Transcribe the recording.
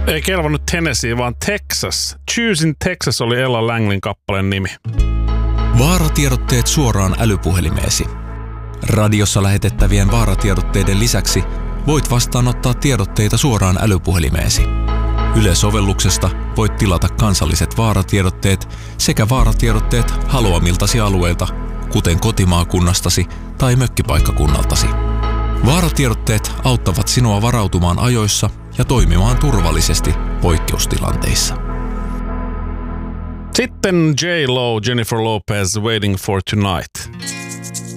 Ei kelvannut Tennessee, vaan Texas. Choosing Texas oli Ella Langlin kappaleen nimi. Vaaratiedotteet suoraan älypuhelimeesi. Radiossa lähetettävien vaaratiedotteiden lisäksi voit vastaanottaa tiedotteita suoraan älypuhelimeesi. Yle-sovelluksesta voit tilata kansalliset vaaratiedotteet sekä vaaratiedotteet haluamiltasi alueilta, kuten kotimaakunnastasi tai mökkipaikkakunnaltasi. Vaaratiedotteet auttavat sinua varautumaan ajoissa ja toimimaan turvallisesti poikkeustilanteissa. Sitten J-Lo, Jennifer Lopez, Waiting for Tonight.